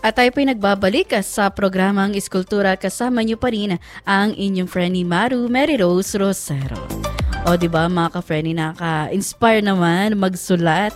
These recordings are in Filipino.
At tayo po'y nagbabalik sa programang Iskultura, kasama niyo pa rin ang inyong friendly Maru Mary Rose Rosero. O diba mga ka-friendly, naka-inspire naman magsulat.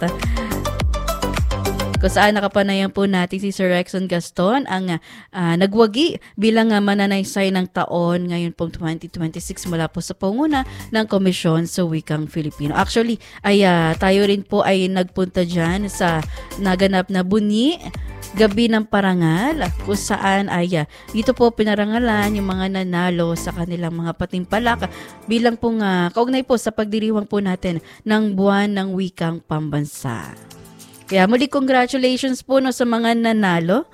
Kung saan nakapanayan po natin si Sir Rexon Gaston ang nagwagi bilang mananaysay ng taon ngayon pong 2026 mula po sa panguna ng Komisyon sa Wikang Filipino. Actually, ay tayo rin po ay nagpunta dyan sa naganap na bunyi Gabi ng Parangal, kung saan ay dito po pinarangalan yung mga nanalo sa kanilang mga patimpalak bilang pong kaugnay po sa pagdiriwang po natin ng Buwan ng Wikang Pambansa. Kaya muli congratulations po sa mga nanalo.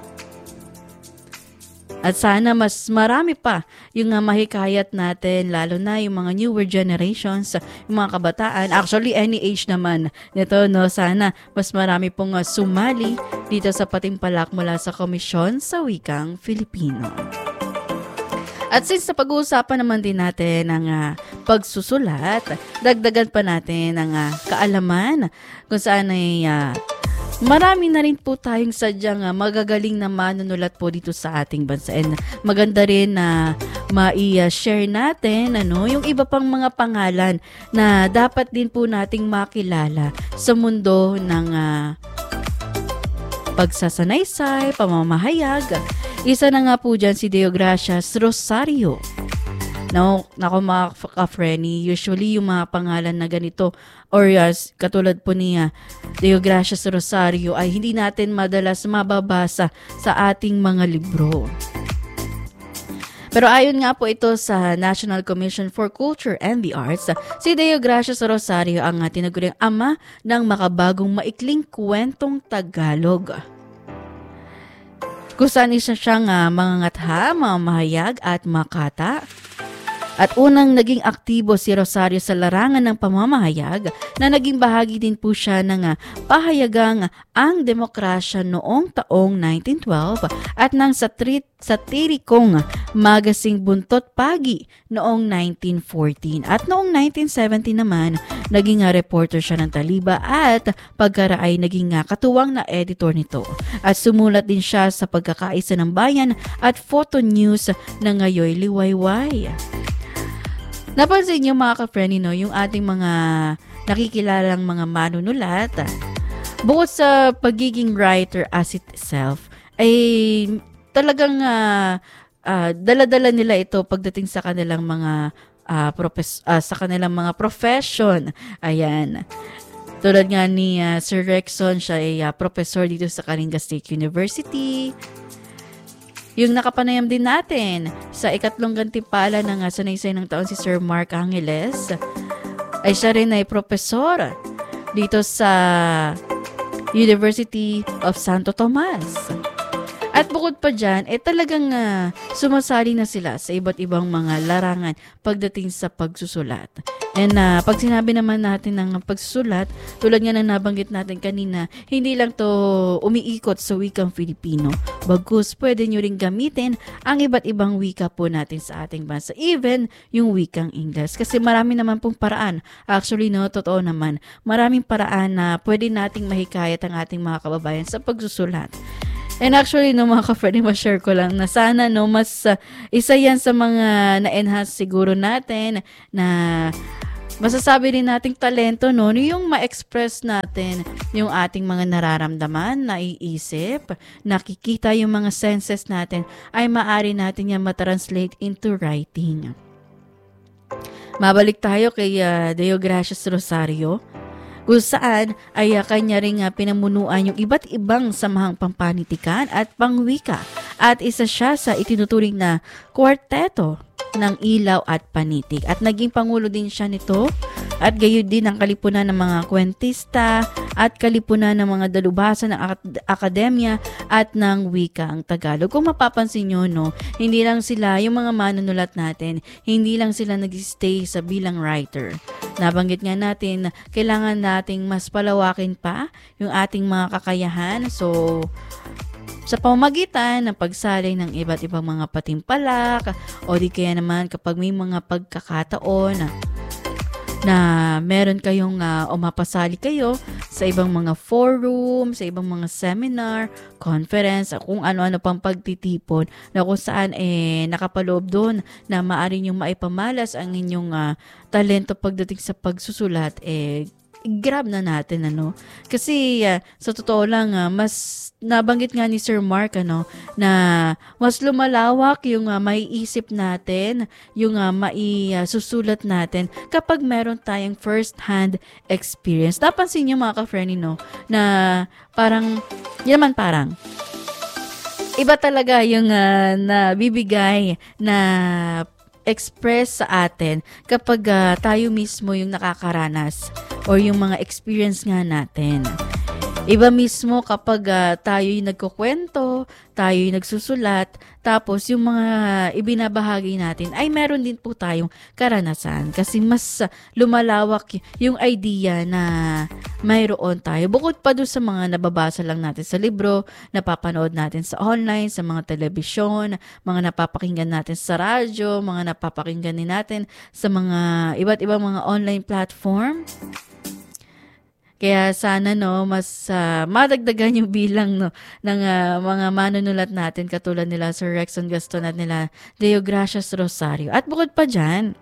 At sana mas marami pa yung mahikayat natin, lalo na yung mga newer generations, yung mga kabataan. Actually, any age naman nito, no? Sana mas marami pong sumali dito sa patimpalak mula sa Komisyon sa Wikang Filipino. At since sa pag-uusapan naman din natin ang pagsusulat, dagdagan pa natin ang kaalaman kung saan ay marami na rin po tayong sadyang magagaling na manunulat po dito sa ating bansa. And maganda rin na mai-share natin yung iba pang mga pangalan na dapat din po nating makilala sa mundo ng pagsasanaysay, pamamahayag. Isa na nga po dyan si Deogracias Rosario. Nako mga ka-friendly, usually yung mga pangalan na ganito or katulad po niya Deogracias Rosario ay hindi natin madalas mababasa sa ating mga libro. Pero ayon nga po ito sa National Commission for Culture and the Arts, si Deogracias Rosario ang tinuguring ama ng makabagong maikling kwentong Tagalog. Kung saan isa siyang mangangatha, mamahayag at makata. At unang naging aktibo si Rosario sa larangan ng pamamahayag na naging bahagi din po siya ng pahayagang Ang Demokrasya noong taong 1912 at ng satirikong Magasing Buntot Pagi noong 1914. At noong 1970 naman, naging reporter siya ng Taliba at pagkaraay naging katuwang na editor nito. At sumulat din siya sa Pagkakaisa ng Bayan at Photo News na ngayoy liwayway. Napansin niyo mga ka-friendly, yung ating mga nakikilalang mga manunulat, bukod sa pagiging writer as itself, ay talagang dala-dala nila ito pagdating sa kanilang mga sa kanilang mga profession. Ayan. Tulad nga ni Sir Rexon, siya ay professor dito sa Kalinga State University. Yung nakapanayam din natin sa ikatlong gantimpala ng sanaysay ng taon si Sir Mark Angeles, ay siya rin ay profesor dito sa University of Santo Tomas. At bukod pa dyan, talagang sumasali na sila sa iba't ibang mga larangan pagdating sa pagsusulat. And pag sinabi naman natin ng pagsusulat, tulad nga na nabanggit natin kanina, hindi lang to umiikot sa wikang Filipino. Bagkus, pwede nyo rin gamitin ang iba't ibang wika po natin sa ating bansa. Even yung wikang Ingles. Kasi marami naman pong paraan. Actually, totoo naman. Maraming paraan na pwede nating mahikayat ang ating mga kababayan sa pagsusulat. And actually, mga ka-friendly, ma-share ko lang na sana, mas isa yan sa mga na-enhance siguro natin na masasabi rin nating talento, yung ma-express natin yung ating mga nararamdaman, naiisip, nakikita yung mga senses natin, ay maaari natin yan matranslate into writing. Mabalik tayo kay Deogracias Rosario, kung saan ay kanya rin pinamunuan yung iba't ibang samahang pampanitikan at pangwika at isa siya sa itinuturing na kwarteto ng ilaw at panitik. At naging pangulo din siya nito at gayon din ang kalipunan ng mga kwentista at kalipunan ng mga dalubhasa ng akademya at ng wika ang Tagalog. Kung mapapansin nyo, hindi lang sila, yung mga manunulat natin, hindi lang sila nag-stay sa bilang writer. Nabanggit nga natin, kailangan nating mas palawakin pa yung ating mga kakayahan. So, sa pamamagitan ng pagsali ng iba't ibang mga patimpalak o di kaya naman kapag may mga pagkakataon na meron kayong o mapasali kayo sa ibang mga forum, sa ibang mga seminar, conference, kung ano-ano pang pagtitipon na kung saan nakapaloob doon na maaari niyong maipamalas ang inyong talento pagdating sa pagsusulat, grab na natin kasi sa totoo lang mas nabanggit nga ni Sir Mark na mas lumalawak yung maiisip natin, yung maisusulat natin kapag meron tayong first hand experience. Napansin niyo mga ka-friendly na parang iba talaga yung nabibigay na express sa atin kapag tayo mismo yung nakakaranas or yung mga experience nga natin. Iba mismo kapag tayo yung nagkukwento, tayo yung nagsusulat, tapos yung mga ibinabahagi natin ay meron din po tayong karanasan kasi mas lumalawak yung idea na mayroon tayo. Bukod pa doon sa mga nababasa lang natin sa libro, napapanood natin sa online, sa mga telebisyon, mga napapakinggan natin sa radyo, mga napapakinggan din natin sa mga iba't ibang mga online platform. Kaya sana mas madagdagan yung bilang ng mga manunulat natin katulad nila Sir Rexon Gaston at nila Deo Gracias Rosario. At bukod pa dyan,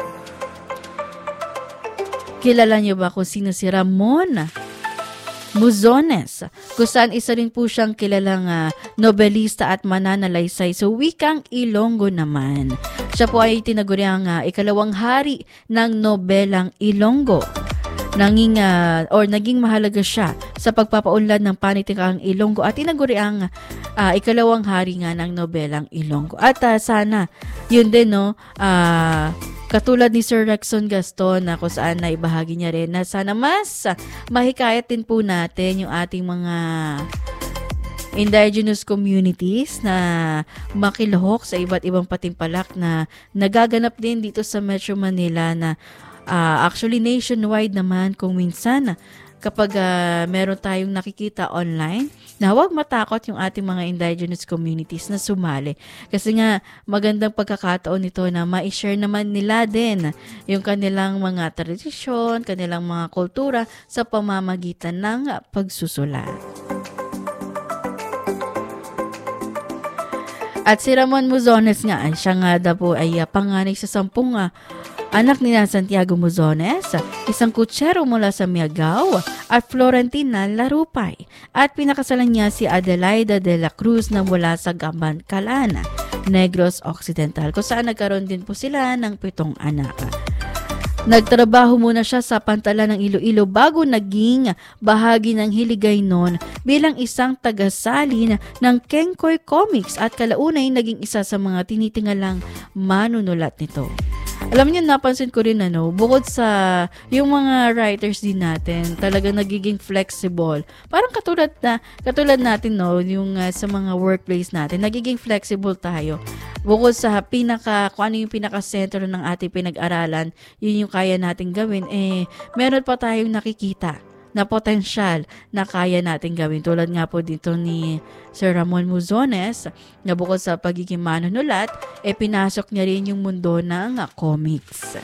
kilala niyo ba kung sino si Ramon Muzones? Kung saan isa rin po siyang kilalang nobelista at mananalaysay sa wikang Ilonggo naman. Siya po ay tinaguriang ikalawang hari ng nobelang Ilonggo. Naging mahalaga siya sa pagpapaunlad ng panitikang Ilonggo at tinaguri ang ikalawang hari nga ng nobelang Ilonggo. At sana yun din katulad ni Sir Rexon Gaston na kung saan na ibahagi niya rin na sana mas mahikayat din po natin yung ating mga indigenous communities na makilahok sa iba't ibang patimpalak na nagaganap din dito sa Metro Manila na actually nationwide naman kung minsan kapag meron tayong nakikita online na huwag matakot yung ating mga indigenous communities na sumali. Kasi nga magandang pagkakataon nito na ma-share naman nila din yung kanilang mga tradisyon, kanilang mga kultura sa pamamagitan ng pagsusulat. At si Ramon Muzones nga, siya nga daw po ay panganay sa 10 anak ni Santiago Muzones, isang kutsero mula sa Miagao at Florentina Larupay. At pinakasalan niya si Adelaida de la Cruz na mula sa Gabancalan, Negros Occidental, kung saan nagkaroon din po sila ng 7 anak. Nagtrabaho muna siya sa Pantalan ng Iloilo bago naging bahagi ng Hiligaynon bilang isang tagasalin ng Kengkoy Comics at kalaunay naging isa sa mga tinitingalang manunulat nito. Alam niyo, napansin ko rin bukod sa yung mga writers din natin, talaga nagiging flexible. Parang katulad natin yung sa mga workplace natin, nagiging flexible tayo. Bukod sa kung ano yung pinaka-center ng ating pinag-aralan, yun yung kaya nating gawin, meron pa tayong nakikita na potensyal na kaya natin gawin. Tulad nga po dito ni Sir Ramon Muzones, na bukod sa pagiging manunulat, pinasok niya rin yung mundo ng comics.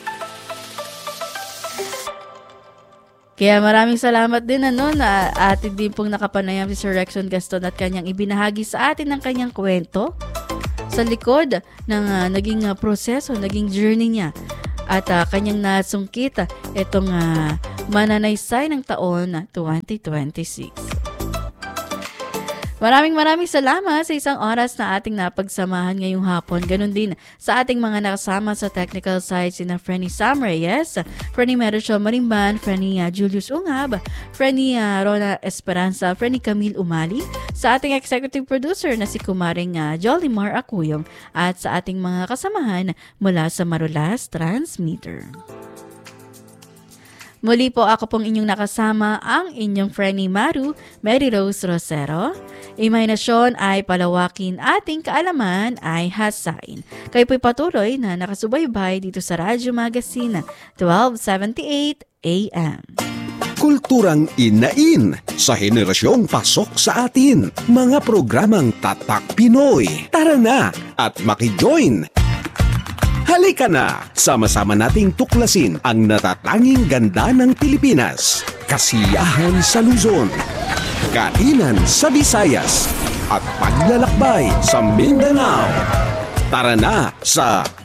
Kaya maraming salamat din na atin din pong nakapanayam si Sir Rexon Gaston at kanyang ibinahagi sa atin ng kanyang kwento sa likod ng naging proseso, naging journey niya at kanyang nasungkit itong mananaysay ng taon 2026. Maraming salamat sa isang oras na ating napagsamahan ngayong hapon. Ganon din sa ating mga nakasama sa technical side, sina Frenny Sam Reyes, Frenny Merichel Marimban, Frenny Julius Ungab, Frenny Rona Esperanza, Frenny Camille Umali, sa ating executive producer na si Kumaring Jolimar Acuyong, at sa ating mga kasamahan mula sa Marulas Transmitter. Muli po ako pong inyong nakasama, ang inyong Frenny Maru, Mary Rose Rosero. Imahinasyon ay palawakin, ating kaalaman ay hasain. Kayo po'y patuloy na nakasubaybay dito sa Radyo Magazine 1278 AM. Kulturang inain sa henerasyong pasok sa atin. Mga programang Tatak Pinoy. Tara na at makijoin! Halika na, sama-sama nating tuklasin ang natatanging ganda ng Pilipinas. Kasiyahan sa Luzon, kainan sa Visayas, at paglalakbay sa Mindanao. Tara na sa